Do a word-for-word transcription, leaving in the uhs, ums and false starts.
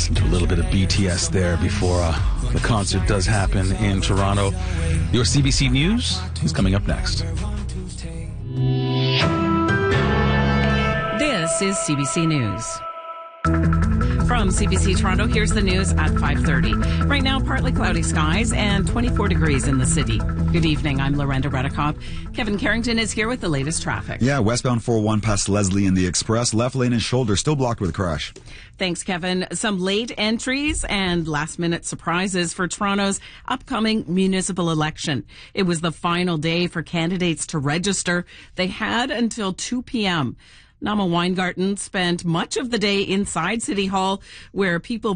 Listen to a little bit of B T S there before uh, the concert does happen in Toronto. Your C B C News is coming up next. This is C B C News. From C B C Toronto, here's the news at five thirty. Right now, partly cloudy skies and twenty-four degrees in the city. Good evening. I'm Lorenda Redekop. Kevin Carrington is here with the latest traffic. Yeah, westbound four oh one past Leslie in the Express. Left lane and shoulder still blocked with a crash. Thanks, Kevin. Some late entries and last-minute surprises for Toronto's upcoming municipal election. It was the final day for candidates to register. They had until two p.m. Nama Weingarten spent much of the day inside City Hall, where people